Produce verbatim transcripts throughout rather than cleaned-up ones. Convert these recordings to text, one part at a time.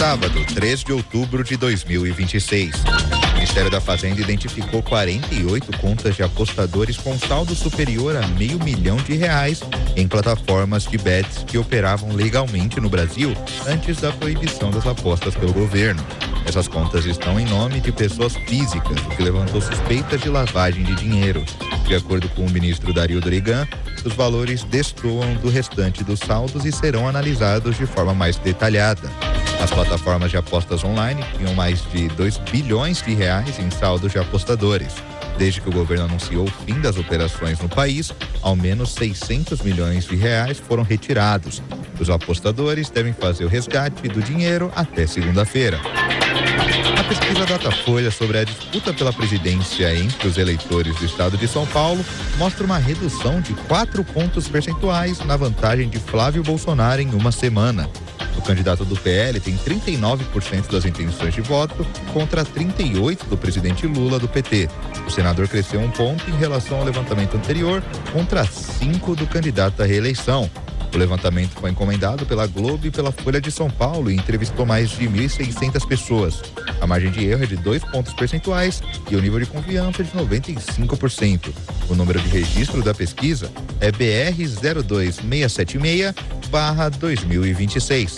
Sábado, três de outubro de dois mil e vinte e seis. O Ministério da Fazenda identificou quarenta e oito contas de apostadores com saldo superior a meio milhão de reais em plataformas de bets que operavam legalmente no Brasil antes da proibição das apostas pelo governo. Essas contas estão em nome de pessoas físicas, o que levantou suspeitas de lavagem de dinheiro. De acordo com o ministro Dario Dorigan, os valores destoam do restante dos saldos e serão analisados de forma mais detalhada. As plataformas de apostas online tinham mais de dois bilhões de reais em saldos de apostadores. Desde que o governo anunciou o fim das operações no país, ao menos seiscentos milhões de reais foram retirados. Os apostadores devem fazer o resgate do dinheiro até segunda-feira. A pesquisa Datafolha sobre a disputa pela presidência entre os eleitores do estado de São Paulo mostra uma redução de quatro pontos percentuais na vantagem de Flávio Bolsonaro em uma semana. O candidato do P L tem trinta e nove por cento das intenções de voto contra trinta e oito por cento do presidente Lula do P T. O senador cresceu um ponto em relação ao levantamento anterior contra cinco por cento do candidato à reeleição. O levantamento foi encomendado pela Globo e pela Folha de São Paulo e entrevistou mais de mil e seiscentas pessoas. A margem de erro é de dois pontos percentuais e o nível de confiança é de noventa e cinco por cento. O número de registro da pesquisa é B R zero dois seis sete seis barra dois mil e vinte e seis.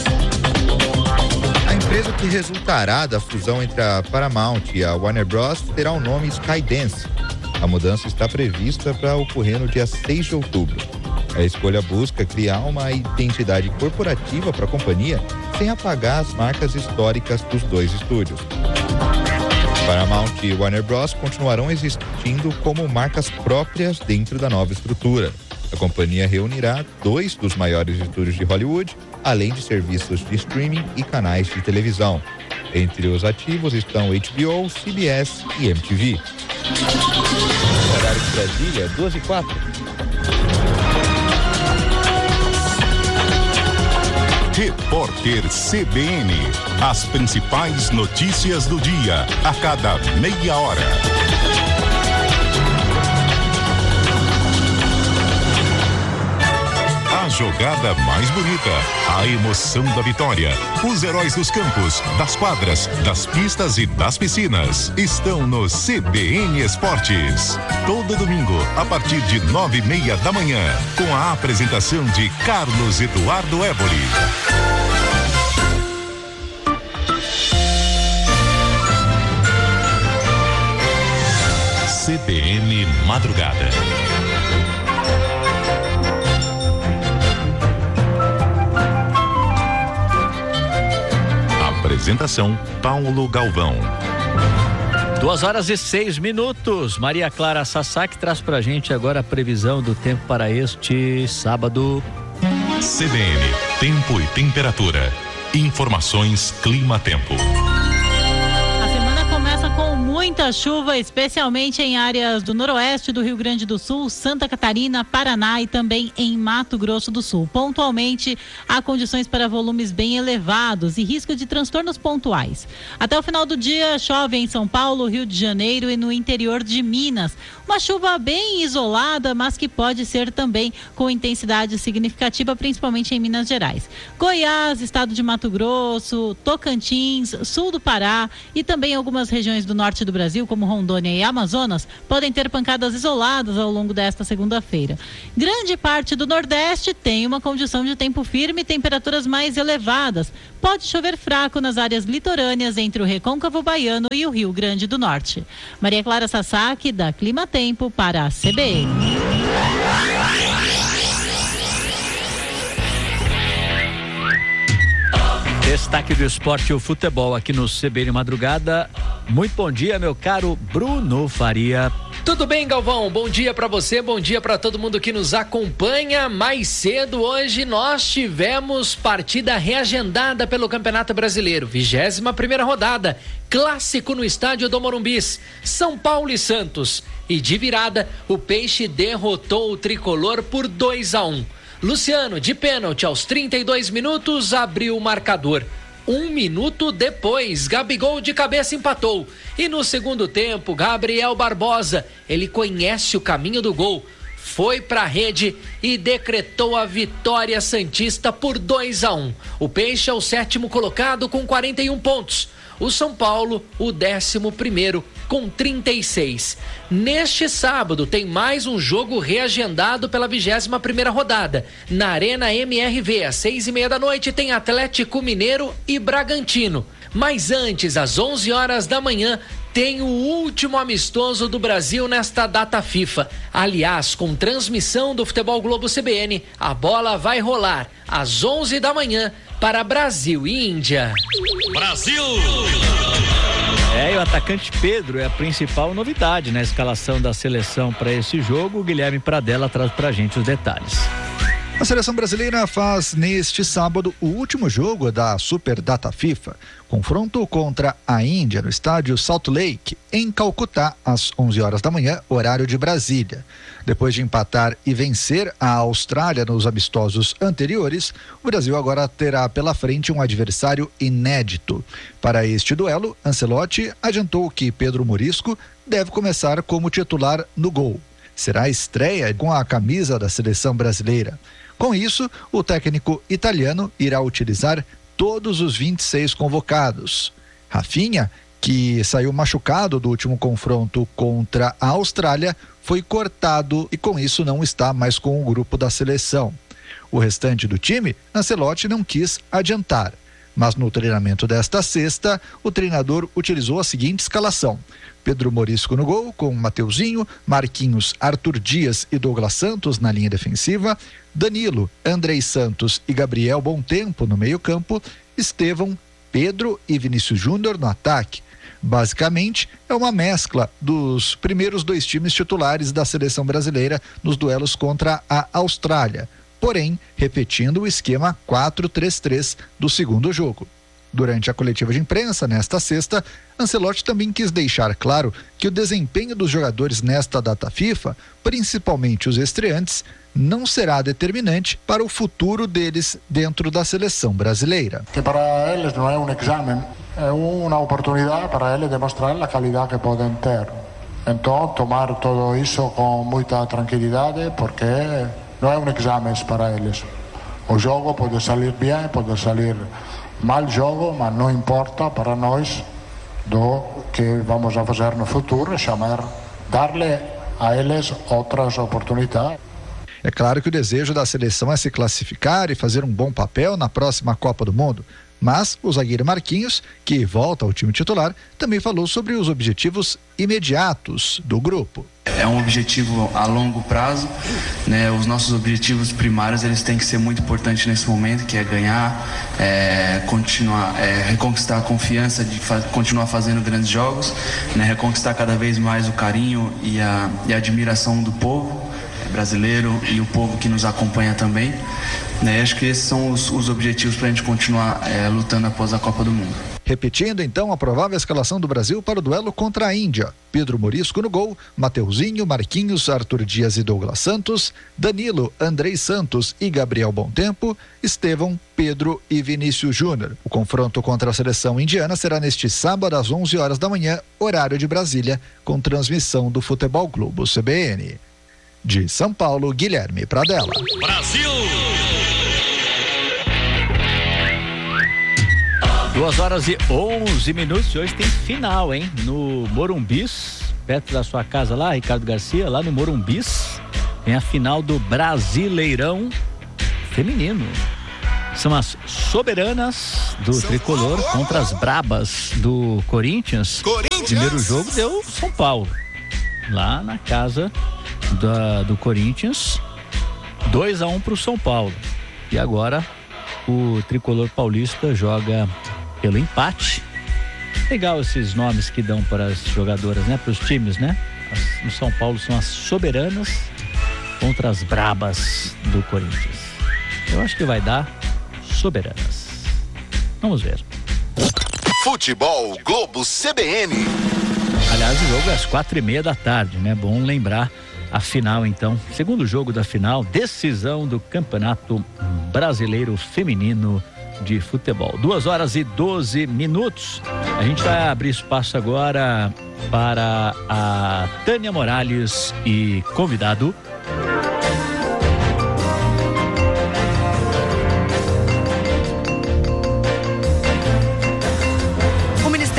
A empresa que resultará da fusão entre a Paramount e a Warner Bros. Terá o nome Skydance. A mudança está prevista para ocorrer no dia seis de outubro. A escolha busca criar uma identidade corporativa para a companhia sem apagar as marcas históricas dos dois estúdios. Paramount e Warner Bros. Continuarão existindo como marcas próprias dentro da nova estrutura. A companhia reunirá dois dos maiores estúdios de Hollywood, além de serviços de streaming e canais de televisão. Entre os ativos estão H B O, C B S e M T V. Horário de Brasília, duas e quatro. Repórter C B N. As principais notícias do dia, a cada meia hora. A jogada mais bonita, a emoção da vitória, os heróis dos campos, das quadras, das pistas e das piscinas estão no C B N Esportes. Todo domingo, a partir de nove e meia da manhã, com a apresentação de Carlos Eduardo Éboli. C B N Madrugada. Apresentação Paulo Galvão. Duas horas e seis minutos. Maria Clara Sasaki traz pra gente agora a previsão do tempo para este sábado. C B N, tempo e temperatura. Informações Clima-Tempo. Muita chuva, especialmente em áreas do noroeste do Rio Grande do Sul, Santa Catarina, Paraná e também em Mato Grosso do Sul. Pontualmente, há condições para volumes bem elevados e risco de transtornos pontuais. Até o final do dia, chove em São Paulo, Rio de Janeiro e no interior de Minas. Uma chuva bem isolada, mas que pode ser também com intensidade significativa, principalmente em Minas Gerais. Goiás, estado de Mato Grosso, Tocantins, sul do Pará e também algumas regiões do norte do Brasil, como Rondônia e Amazonas, podem ter pancadas isoladas ao longo desta segunda-feira. Grande parte do Nordeste tem uma condição de tempo firme e temperaturas mais elevadas. Pode chover fraco nas áreas litorâneas entre o Recôncavo Baiano e o Rio Grande do Norte. Maria Clara Sasaki, da Clima Tempo, para a C B N. Destaque do esporte e o futebol aqui no C B N Madrugada. Muito bom dia, meu caro Bruno Faria. Tudo bem, Galvão? Bom dia pra você, bom dia pra todo mundo que nos acompanha. Mais cedo hoje nós tivemos partida reagendada pelo Campeonato Brasileiro, vigésima primeira rodada, clássico no estádio do Morumbis, São Paulo e Santos. E de virada, o Peixe derrotou o tricolor por dois a um. Luciano, de pênalti, aos trinta e dois minutos, abriu o marcador. Um minuto depois, Gabigol de cabeça empatou. E no segundo tempo, Gabriel Barbosa, ele conhece o caminho do gol. foi para a rede e decretou a vitória santista por dois a um. O Peixe é o sétimo colocado com quarenta e um pontos. O São Paulo, o décimo primeiro, com trinta e seis. Neste sábado tem mais um jogo reagendado pela vigésima primeira rodada. Na Arena M R V, às seis e meia da noite, tem Atlético Mineiro e Bragantino. Mas antes, às onze horas da manhã, tem o último amistoso do Brasil nesta data FIFA. Aliás, com transmissão do Futebol Globo C B N, a bola vai rolar às onze da manhã para Brasil e Índia. Brasil! É, e o atacante Pedro é a principal novidade na escalação da seleção para esse jogo. O Guilherme Pradella traz pra gente os detalhes. A seleção brasileira faz neste sábado o último jogo da Super Data FIFA, confronto contra a Índia no estádio Salt Lake, em Calcutá, às onze horas da manhã, horário de Brasília. Depois de empatar e vencer a Austrália nos amistosos anteriores, o Brasil agora terá pela frente um adversário inédito. Para este duelo, Ancelotti adiantou que Pedro Morisco deve começar como titular no gol. Será a estreia com a camisa da seleção brasileira. Com isso, o técnico italiano irá utilizar todos os vinte e seis convocados. Rafinha, que saiu machucado do último confronto contra a Austrália, foi cortado e com isso não está mais com o grupo da seleção. O restante do time, Ancelotti não quis adiantar. Mas no treinamento desta sexta, o treinador utilizou a seguinte escalação: Pedro Morisco no gol, com Mateuzinho, Marquinhos, Arthur Dias e Douglas Santos na linha defensiva, Danilo, Andrei Santos e Gabriel Bontempo no meio-campo, Estevão, Pedro e Vinícius Júnior no ataque. Basicamente, é uma mescla dos primeiros dois times titulares da seleção brasileira nos duelos contra a Austrália, porém repetindo o esquema quatro três três do segundo jogo. Durante a coletiva de imprensa, nesta sexta, Ancelotti também quis deixar claro que o desempenho dos jogadores nesta data FIFA, principalmente os estreantes, não será determinante para o futuro deles dentro da seleção brasileira. Que para eles não é um exame, é uma oportunidade para eles demonstrar a qualidade que podem ter. Então, tomar tudo isso com muita tranquilidade, porque não é um exame para eles. O jogo pode sair bem, pode sair mal jogo, mas não importa para nós do que vamos a fazer no futuro, chamar, dar-lhe a eles outras oportunidades. É claro que o desejo da seleção é se classificar e fazer um bom papel na próxima Copa do Mundo, mas o zagueiro Marquinhos, que volta ao time titular, também falou sobre os objetivos imediatos do grupo. É um objetivo a longo prazo, né? Os nossos objetivos primários eles têm que ser muito importantes nesse momento, que é ganhar, é, continuar, é, reconquistar a confiança de fa- continuar fazendo grandes jogos, né? Reconquistar cada vez mais o carinho e a, e a admiração do povo brasileiro e o povo que nos acompanha também, né? Acho que esses são os, os objetivos para a gente continuar é, lutando após a Copa do Mundo. Repetindo então a provável escalação do Brasil para o duelo contra a Índia: Pedro Morisco no gol, Mateuzinho, Marquinhos, Arthur Dias e Douglas Santos, Danilo, Andrei Santos e Gabriel Bontempo, Estevão, Pedro e Vinícius Júnior. O confronto contra a seleção indiana será neste sábado às onze horas da manhã, horário de Brasília, com transmissão do Futebol Globo C B N. De São Paulo, Guilherme Pradella. Brasil! Duas horas e onze minutos e hoje tem final, hein? No Morumbis, perto da sua casa lá, Ricardo Garcia, lá no Morumbis, tem a final do Brasileirão Feminino. São as soberanas do Tricolor contra as brabas do Corinthians. O primeiro jogo deu São Paulo, lá na casa da, do Corinthians, dois a um pro São Paulo. E agora o Tricolor paulista joga pelo empate. Legal esses nomes que dão para as jogadoras, né? Para os times, né? As, no São Paulo são as soberanas contra as brabas do Corinthians. Eu acho que vai dar soberanas. Vamos ver. Futebol Globo C B N. Aliás, o jogo é às quatro e meia da tarde, né? Bom lembrar a final, então. Segundo jogo da final, decisão do Campeonato Brasileiro Feminino de Futebol. Duas horas e doze minutos. A gente vai abrir espaço agora para a Tânia Morales e convidado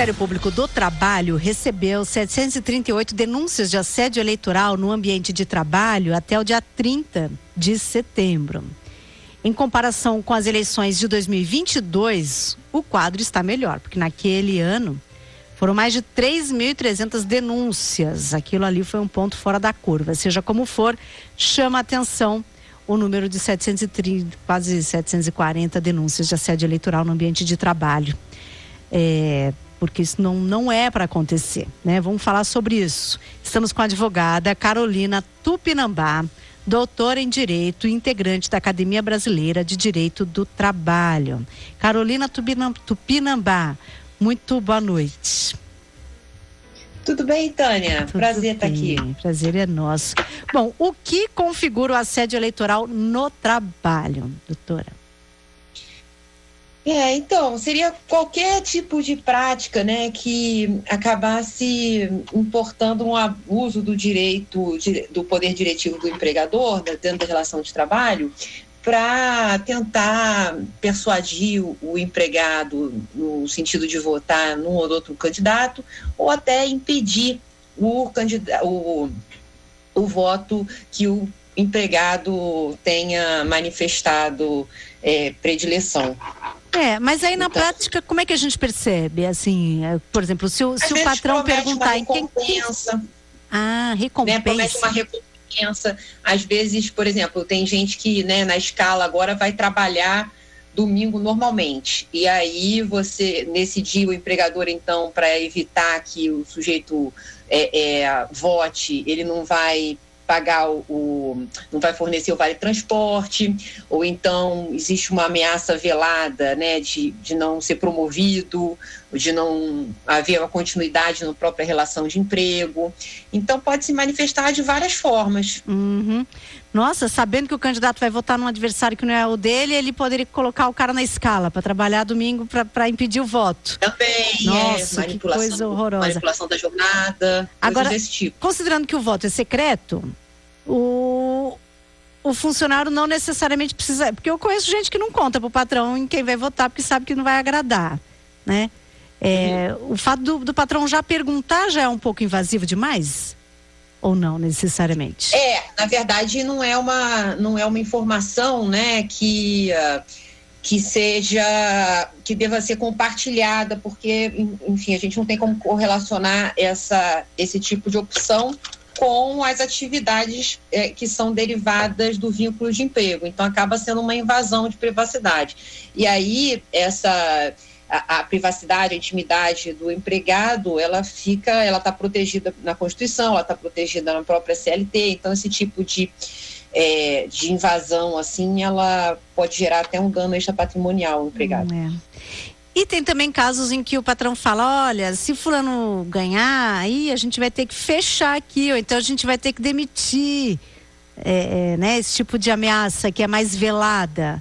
Ministério Público do Trabalho recebeu setecentas e trinta e oito denúncias de assédio eleitoral no ambiente de trabalho até o dia trinta de setembro. Em comparação com as eleições de dois mil e vinte e dois, o quadro está melhor, porque naquele ano foram mais de três mil e trezentas denúncias. Aquilo ali foi um ponto fora da curva. Seja como for, chama a atenção o número de setecentas e trinta, quase setecentas e quarenta denúncias de assédio eleitoral no ambiente de trabalho. É, porque isso não, não é para acontecer, né? Vamos falar sobre isso. Estamos com a advogada Carolina Tupinambá, doutora em Direito e integrante da Academia Brasileira de Direito do Trabalho. Carolina Tupinambá, muito boa noite. Tudo bem, Tânia? Tudo Prazer estar aqui. Prazer é nosso. Bom, o que configura o assédio eleitoral no trabalho, doutora? É, então, seria qualquer tipo de prática, né, que acabasse importando um abuso do direito, do poder diretivo do empregador, dentro da relação de trabalho, para tentar persuadir o, o empregado no sentido de votar num ou outro candidato, ou até impedir o, candidato, o, o voto que o empregado tenha manifestado é, predileção. É, mas aí na então, prática, como é que a gente percebe? Assim, por exemplo, se o, se o patrão perguntar em quem... Ah, recompensa. Né, promete uma recompensa. Às vezes, por exemplo, tem gente que, né, na escala agora vai trabalhar domingo normalmente. E aí você, nesse dia, o empregador, então, para evitar que o sujeito é, é, vote, ele não vai pagar o, o, não vai fornecer o vale transporte, ou então existe uma ameaça velada, né, de, de não ser promovido, de não haver uma continuidade na própria relação de emprego. Então pode se manifestar de várias formas. Uhum. Nossa, sabendo que o candidato vai votar num adversário que não é o dele, ele poderia colocar o cara na escala para trabalhar domingo para impedir o voto. Também. Nossa, é, que coisa horrorosa. Manipulação da jornada, agora, coisas desse tipo. Considerando que o voto é secreto, o, o funcionário não necessariamente precisa... Porque eu conheço gente que não conta pro patrão em quem vai votar, porque sabe que não vai agradar, né? É, uhum. O fato do, do patrão já perguntar já é um pouco invasivo demais? Ou não, necessariamente? É, na verdade não é uma, não é uma informação, né, que, uh, que seja, que deva ser compartilhada, porque, enfim, a gente não tem como correlacionar essa, esse tipo de opção com as atividades é, que são derivadas do vínculo de emprego. Então acaba sendo uma invasão de privacidade. E aí essa... A, a privacidade, a intimidade do empregado, ela fica, ela está protegida na Constituição, ela está protegida na própria C L T, então esse tipo de, é, de invasão, assim, ela pode gerar até um dano extrapatrimonial ao empregado. Hum, é. E tem também casos em que o patrão fala, olha, se fulano ganhar, aí a gente vai ter que fechar aqui, ou então a gente vai ter que demitir, é, é, né, esse tipo de ameaça que é mais velada.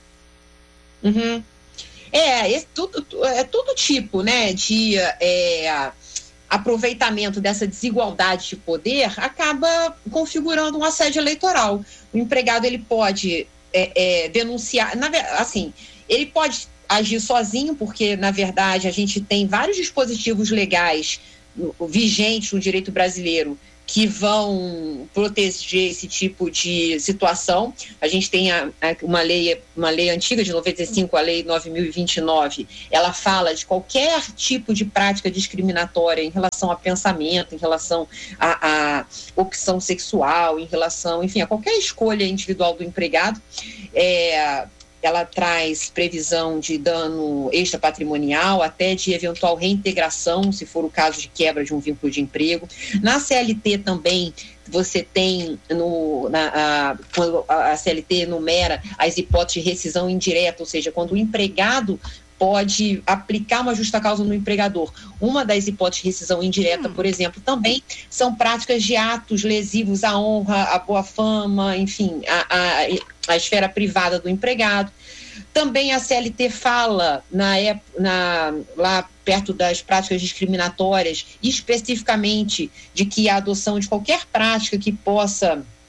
Uhum. É, é tudo, é todo tipo, né, de é, aproveitamento dessa desigualdade de poder acaba configurando um assédio eleitoral. O empregado, ele pode é, é, denunciar, na, assim, ele pode agir sozinho, porque, na verdade, a gente tem vários dispositivos legais vigentes no direito brasileiro que vão proteger esse tipo de situação. A gente tem a, a, uma, lei, uma lei antiga de noventa e cinco, a lei nove mil e vinte e nove, ela fala de qualquer tipo de prática discriminatória em relação a pensamento, em relação a, a opção sexual, em relação, enfim, a qualquer escolha individual do empregado. É, ela traz previsão de dano extrapatrimonial, até de eventual reintegração, se for o caso de quebra de um vínculo de emprego. Na C L T também, você tem, no, na, a, quando a C L T enumera as hipóteses de rescisão indireta, ou seja, quando o empregado pode aplicar uma justa causa no empregador. Uma das hipóteses de rescisão indireta, hum. por exemplo, também são práticas de atos lesivos à honra, à boa fama, enfim, a, a, a esfera privada do empregado. Também a C L T fala, na, na, lá perto das práticas discriminatórias, especificamente de que a adoção de qualquer prática que possa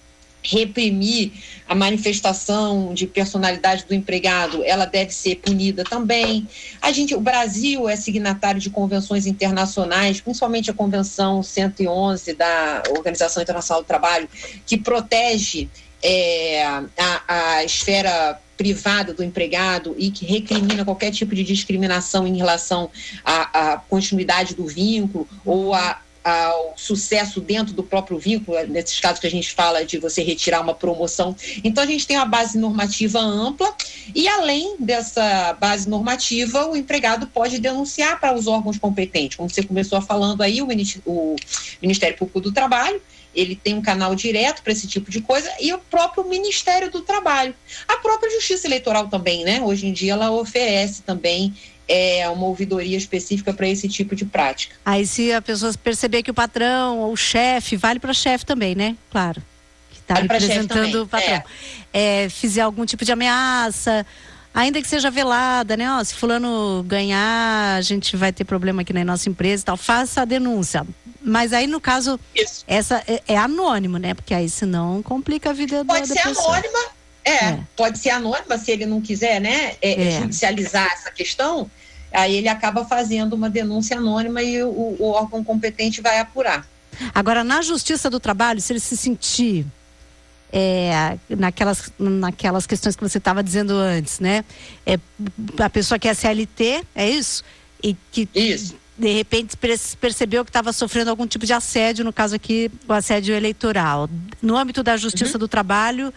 reprimir a manifestação de personalidade do empregado, ela deve ser punida também. A gente, o Brasil é signatário de convenções internacionais, principalmente a Convenção cento e onze da Organização Internacional do Trabalho, que protege é, a, a esfera privada do empregado e que recrimina qualquer tipo de discriminação em relação à, à continuidade do vínculo ou a ao sucesso dentro do próprio vínculo, nesses casos que a gente fala de você retirar uma promoção. Então, a gente tem uma base normativa ampla e, além dessa base normativa, o empregado pode denunciar para os órgãos competentes. Como você começou falando aí, o Ministério Público do Trabalho, ele tem um canal direto para esse tipo de coisa, e o próprio Ministério do Trabalho. A própria Justiça Eleitoral também, né? Hoje em dia, ela oferece também é uma ouvidoria específica para esse tipo de prática. Aí se a pessoa perceber que o patrão ou o chefe, vale para chefe também, né? Claro. Que está vale representando o patrão. É. É, fizer algum tipo de ameaça, ainda que seja velada, né? Ó, se fulano ganhar, a gente vai ter problema aqui na nossa empresa e tal. Faça a denúncia. Mas aí, no caso, Isso. essa é, é anônimo, né? Porque aí senão complica a vida da, Pode da ser pessoa. Anônima. É, é, pode ser anônima se ele não quiser, né, é, é. judicializar essa questão, aí ele acaba fazendo uma denúncia anônima e o, o órgão competente vai apurar. Agora, na Justiça do Trabalho, se ele se sentir é, naquelas, naquelas questões que você estava dizendo antes, né, é, a pessoa que é C L T, é isso? E que isso. de repente percebeu que estava sofrendo algum tipo de assédio, no caso aqui, o assédio eleitoral. No âmbito da Justiça uhum. do Trabalho,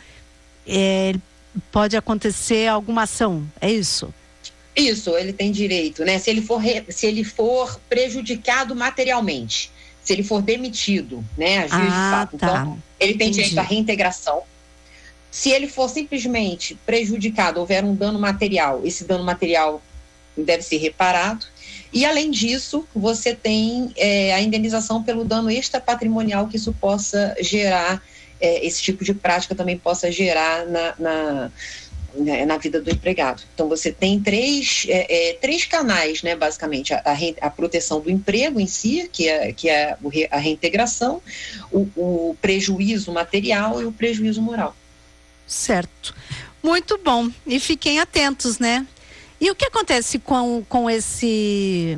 É, pode acontecer alguma ação, é isso? Isso, ele tem direito, né? Se ele for, re, se ele for prejudicado materialmente, se ele for demitido, né? Juiz ah, de fato. Tá. Então, ele tem Entendi. direito à reintegração. Se ele for simplesmente prejudicado, houver um dano material, esse dano material deve ser reparado. E, além disso, você tem é, a indenização pelo dano extrapatrimonial que isso possa gerar, é, esse tipo de prática também possa gerar na, na, na vida do empregado. Então, você tem três, é, é, três canais, né, basicamente, a, a proteção do emprego em si, que é, que é a reintegração, o, o prejuízo material e o prejuízo moral. Certo. Muito bom. E fiquem atentos, né? E o que acontece com, com esse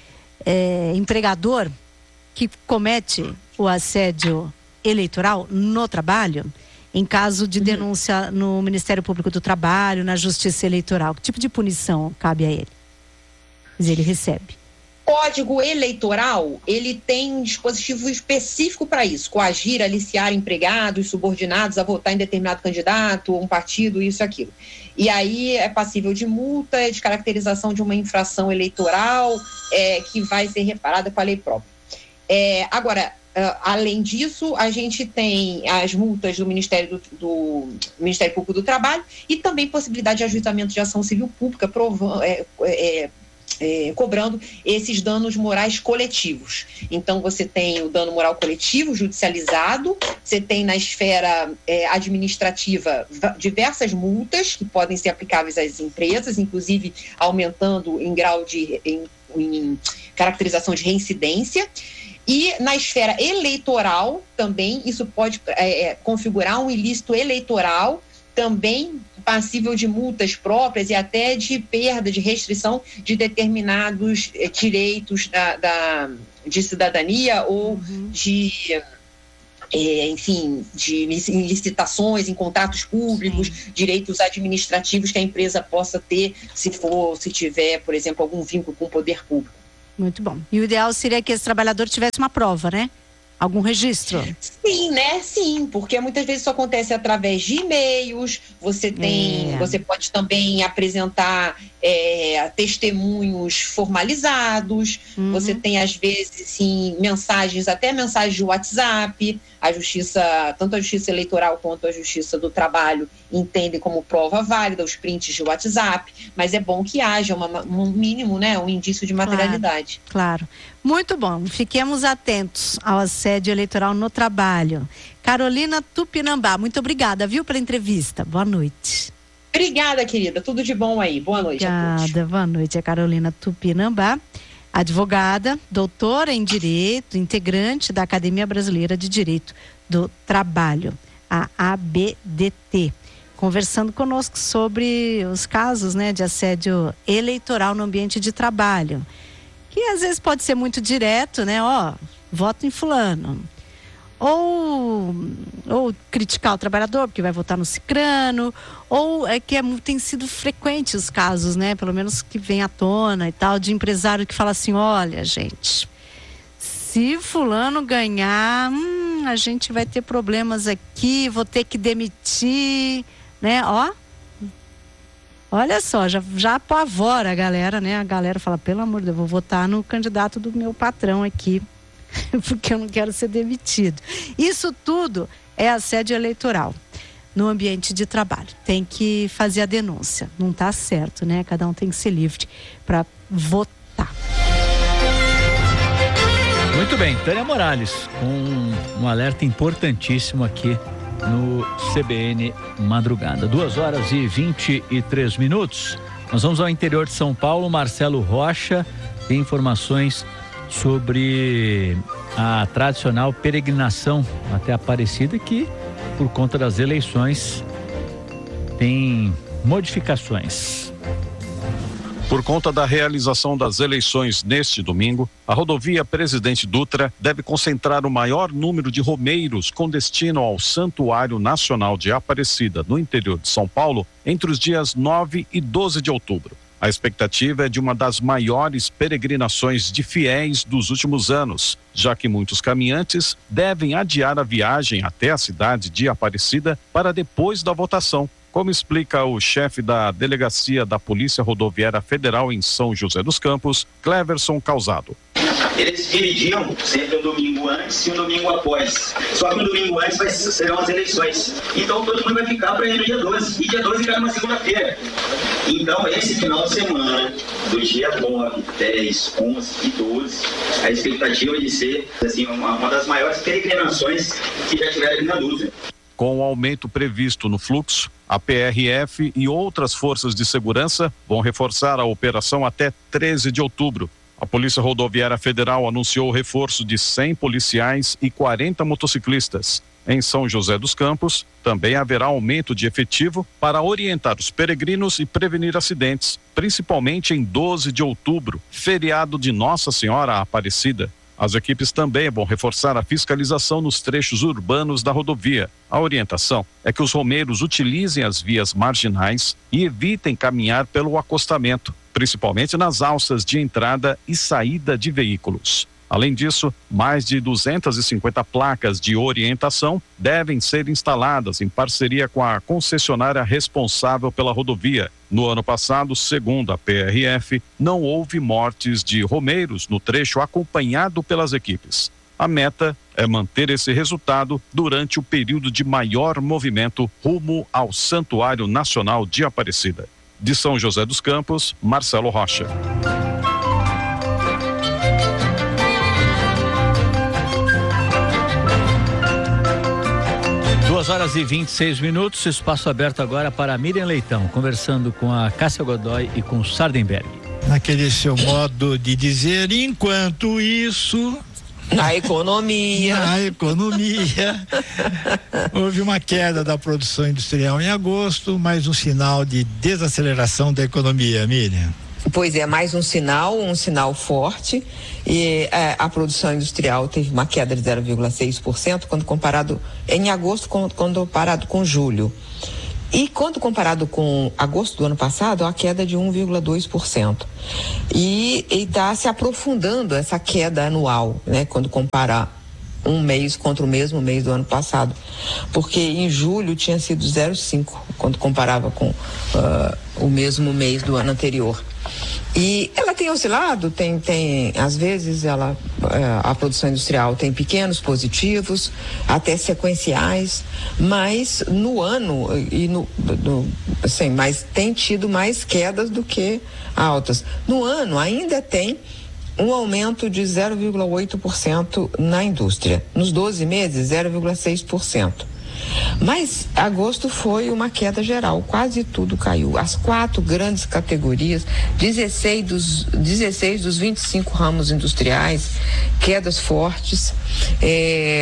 é, empregador que comete o assédio eleitoral no trabalho, em caso de denúncia no Ministério Público do Trabalho, na Justiça Eleitoral? Que tipo de punição cabe a ele? Mas ele recebe. Código Eleitoral, ele tem um dispositivo específico para isso: coagir, aliciar empregados, subordinados a votar em determinado candidato, um partido, isso e aquilo. E aí é passível de multa, é descaracterização de uma infração eleitoral, é, que vai ser reparada com a lei própria. É, agora, uh, além disso, a gente tem as multas do Ministério, do, do Ministério Público do Trabalho e também possibilidade de ajuizamento de ação civil pública, provando, é, é, É, cobrando esses danos morais coletivos. Então, você tem o dano moral coletivo judicializado, você tem na esfera é, administrativa diversas multas que podem ser aplicáveis às empresas, inclusive aumentando em grau de em, em caracterização de reincidência. E na esfera eleitoral também isso pode é, configurar um ilícito eleitoral, também passível de multas próprias e até de perda, de restrição de determinados eh, direitos da, da, de cidadania ou uhum. de, eh, enfim, de licitações em contratos públicos, Sim. direitos administrativos que a empresa possa ter se for, se tiver, por exemplo, algum vínculo com o poder público. Muito bom. E o ideal seria que esse trabalhador tivesse uma prova, né? Algum registro? Sim, né? Sim, porque muitas vezes isso acontece através de e-mails, você tem, é. você pode também apresentar é, testemunhos formalizados, uhum. você tem às vezes sim, mensagens, até mensagens de WhatsApp, a justiça, tanto a Justiça Eleitoral quanto a Justiça do Trabalho entendem como prova válida os prints de WhatsApp, mas é bom que haja uma, um mínimo, né, um indício de materialidade. Claro, claro. Muito bom, fiquemos atentos ao assédio eleitoral no trabalho. Carolina Tupinambá, muito obrigada, viu, pela entrevista. Boa noite. Obrigada, querida, tudo de bom aí. Boa noite obrigada, a todos. Boa noite, a Carolina Tupinambá, advogada, doutora em Direito, integrante da Academia Brasileira de Direito do Trabalho. A a A B D T, conversando conosco sobre os casos, né, de assédio eleitoral no ambiente de trabalho, que às vezes pode ser muito direto, né, ó, voto em fulano, ou, ou criticar o trabalhador porque vai votar no cicrano, ou é que é, tem sido frequente os casos, né, pelo menos que vem à tona e tal, de empresário que fala assim, olha gente, se fulano ganhar, hum, a gente vai ter problemas aqui, vou ter que demitir, né, ó, olha só, já, já apavora a galera, né, a galera fala, pelo amor de Deus, vou votar no candidato do meu patrão aqui, porque eu não quero ser demitido. Isso tudo é assédio eleitoral no ambiente de trabalho. Tem que fazer a denúncia. Não está certo, né? Cada um tem que ser livre para votar. Muito bem, Tânia Morales, com um alerta importantíssimo aqui no C B N Madrugada. Duas horas e vinte e três minutos. Nós vamos ao interior de São Paulo. Marcelo Rocha tem informações sobre a tradicional peregrinação até Aparecida, que por conta das eleições tem modificações. Por conta da realização das eleições neste domingo, a rodovia Presidente Dutra deve concentrar o maior número de romeiros com destino ao Santuário Nacional de Aparecida, no interior de São Paulo, entre os dias nove e doze de outubro. A expectativa é de uma das maiores peregrinações de fiéis dos últimos anos, já que muitos caminhantes devem adiar a viagem até a cidade de Aparecida para depois da votação, como explica o chefe da Delegacia da Polícia Rodoviária Federal em São José dos Campos, Cleverson Causado. Eles dividiam sempre um domingo antes e um domingo após. Só que um domingo antes vai, serão as eleições. Então todo mundo vai ficar para ir no dia doze. E dia doze cai numa segunda-feira. Então esse final de semana, do dia nove, dez, onze e doze, a expectativa é de ser assim, uma, uma das maiores peregrinações que já tiveram aqui na Dutra. Com o aumento previsto no fluxo, a P R F e outras forças de segurança vão reforçar a operação até treze de outubro. A Polícia Rodoviária Federal anunciou o reforço de cem policiais e quarenta motociclistas. Em São José dos Campos, também haverá aumento de efetivo para orientar os peregrinos e prevenir acidentes, principalmente em doze de outubro, feriado de Nossa Senhora Aparecida. As equipes também vão reforçar a fiscalização nos trechos urbanos da rodovia. A orientação é que os romeiros utilizem as vias marginais e evitem caminhar pelo acostamento, principalmente nas alças de entrada e saída de veículos. Além disso, mais de duzentas e cinquenta placas de orientação devem ser instaladas em parceria com a concessionária responsável pela rodovia. No ano passado, segundo a P R F, não houve mortes de romeiros no trecho acompanhado pelas equipes. A meta é manter esse resultado durante o período de maior movimento rumo ao Santuário Nacional de Aparecida. De São José dos Campos, Marcelo Rocha. Duas horas e vinte e seis minutos, espaço aberto agora para Miriam Leitão, conversando com a Cássia Godoy e com o Sardenberg. Naquele seu modo de dizer, enquanto isso... Na economia. Na economia. Houve uma queda da produção industrial em agosto, mais um sinal de desaceleração da economia, Miriam. Pois é, mais um sinal, um sinal forte, e é, a produção industrial teve uma queda de zero vírgula seis por cento quando comparado em agosto, quando comparado com julho. E quando comparado com agosto do ano passado, a queda de um vírgula dois por cento. E está se aprofundando essa queda anual, né? Quando comparar um mês contra o mesmo mês do ano passado. Porque em julho tinha sido zero vírgula cinco por cento, quando comparava com uh, o mesmo mês do ano anterior. E ela tem oscilado, tem, tem às vezes ela, a produção industrial tem pequenos positivos, até sequenciais, mas no ano, e no, no, assim, mas tem tido mais quedas do que altas. No ano ainda tem um aumento de zero vírgula oito por cento na indústria. Nos doze meses, zero vírgula seis por cento. Mas agosto foi uma queda geral, quase tudo caiu. As quatro grandes categorias, dezesseis dos, dezesseis dos vinte e cinco ramos industriais, quedas fortes. É,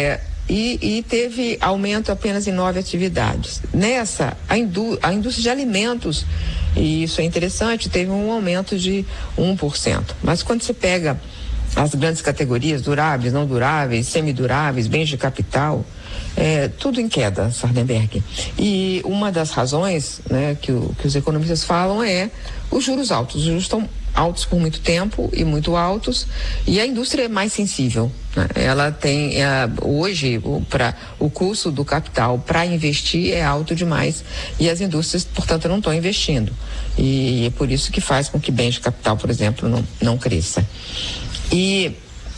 e, e teve aumento apenas em nove atividades. Nessa, a, indú a indústria de alimentos, e isso é interessante, teve um aumento de um por cento. Mas quando você pega as grandes categorias, duráveis, não duráveis, semiduráveis, bens de capital, é, tudo em queda, Sardenberg. E uma das razões, né, que, o, que os economistas falam é os juros altos. Os juros estão altos por muito tempo e muito altos, e a indústria é mais sensível, né? Ela tem, é, hoje, o, pra, o custo do capital para investir é alto demais, e as indústrias, portanto, não estão investindo. E é por isso que faz com que bens de capital, por exemplo, não, não cresça. E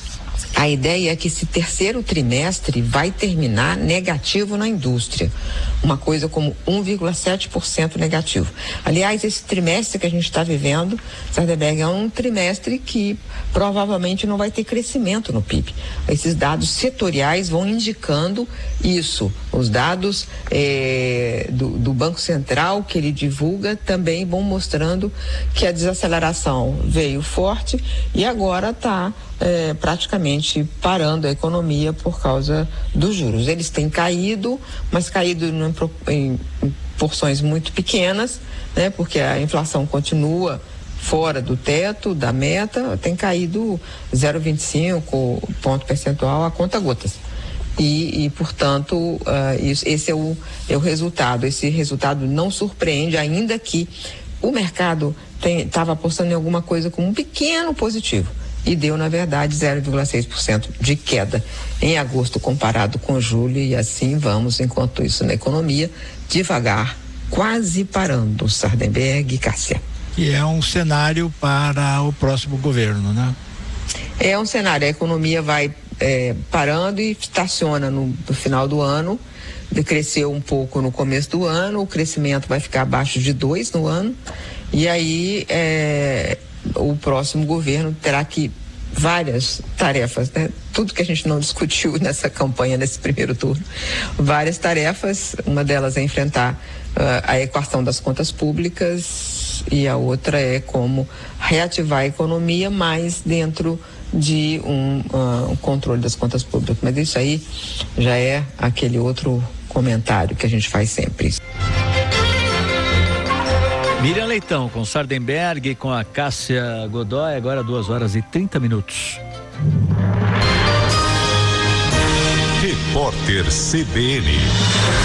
a ideia é que esse terceiro trimestre vai terminar negativo na indústria, uma coisa como um vírgula sete por cento negativo. Aliás, esse trimestre que a gente está vivendo, Sardenberg, é um trimestre que provavelmente não vai ter crescimento no P I B. Esses dados setoriais vão indicando isso. Os dados eh, do, do Banco Central que ele divulga também vão mostrando que a desaceleração veio forte e agora está É, praticamente parando a economia por causa dos juros. Eles têm caído, mas caído em, em, em porções muito pequenas, né? Porque a inflação continua fora do teto, da meta, tem caído zero vírgula vinte e cinco ponto percentual a conta gotas. E, e portanto, uh, isso, esse é o, é o resultado. Esse resultado não surpreende, ainda que o mercado estava apostando em alguma coisa como um pequeno positivo. E deu, na verdade, zero vírgula seis por cento de queda em agosto comparado com julho, e assim vamos, enquanto isso na economia, devagar, quase parando, Sardenberg e Cássia. E é um cenário para o próximo governo, né? É um cenário, a economia vai é, parando e estaciona no, no final do ano, cresceu um pouco no começo do ano, o crescimento vai ficar abaixo de dois no ano, e aí é, o próximo governo terá que várias tarefas, né? Tudo que a gente não discutiu nessa campanha, nesse primeiro turno, várias tarefas, uma delas é enfrentar uh, a equação das contas públicas e a outra é como reativar a economia mais dentro de um, uh, um controle das contas públicas, mas isso aí já é aquele outro comentário que a gente faz sempre. Miriam Leitão com Sardenberg, com a Cássia Godoy, agora duas horas e trinta minutos. Repórter C B N.